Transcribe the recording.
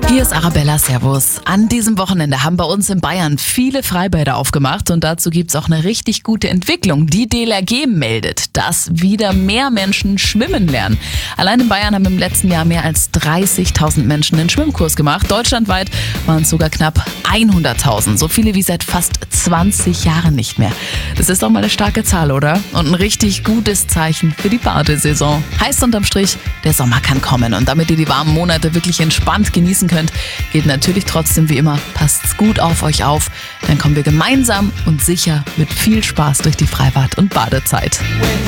Hier ist Arabella, servus. An diesem Wochenende haben bei uns in Bayern viele Freibäder aufgemacht und dazu gibt's auch eine richtig gute Entwicklung. Die DLRG meldet, dass wieder mehr Menschen schwimmen lernen. Allein in Bayern haben im letzten Jahr mehr als 30.000 Menschen einen Schwimmkurs gemacht. Deutschlandweit waren es sogar knapp 100.000, so viele wie seit fast 20 Jahren nicht mehr. Das ist doch mal eine starke Zahl, oder? Und ein richtig gutes Zeichen für die Badesaison. Heißt unterm Strich, der Sommer kann kommen und damit ihr die warmen Monate wirklich entspannt genießen könnt, geht natürlich trotzdem wie immer, passt's gut auf euch auf, dann kommen wir gemeinsam und sicher mit viel Spaß durch die Freibad- und Badezeit.